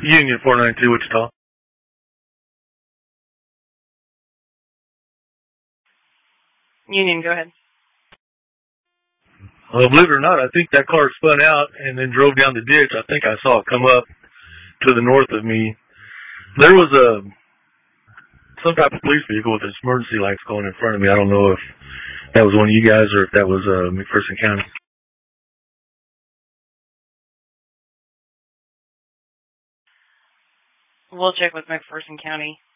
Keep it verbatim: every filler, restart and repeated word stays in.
Union four nine two, Wichita. Union, go ahead. Well, believe it or not, I think that car spun out and then drove down the ditch. I think I saw it come up to the north of me. There was a some type of police vehicle with its emergency lights going in front of me. I don't know if that was one of you guys or if that was uh, McPherson County. We'll check with McPherson County.